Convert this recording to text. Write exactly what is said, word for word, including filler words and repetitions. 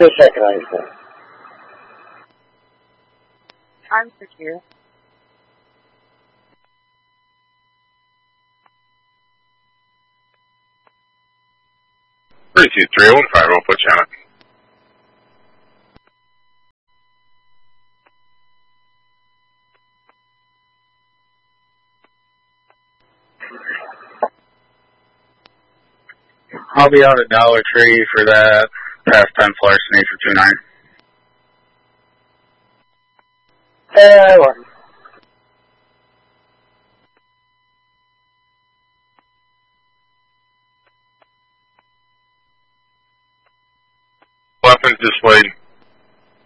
Just checking on you, sir. I'm secure. three two three one five, we'll put you on it. I'll be out at Dollar Tree for that pastime larceny for two nine. Uh,